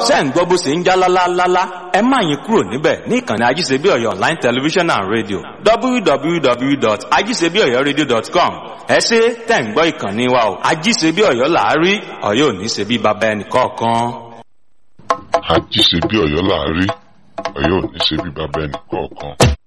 ṣé ń gbọ́ bó ṣe ń já lálálálá ẹ má yín kúrò níbẹ̀ ní ìkànnì ajíṣebí ọ̀yọ́ online television and radio www.ajíṣebíọ̀yọ́radio.com ẹ ṣé tẹ̀ ń gbọ́ ìkànnì wa o ajíṣebí ọ̀yọ́ làárí ọ̀yọ́ ò ní ṣe bí baba ẹnì kọ̀ọ̀kan. Ajíṣebí Ọ̀yọ́ làárí Ọ̀yọ́ ò ní ṣe bí baba ẹnì kọ̀ọ̀kan.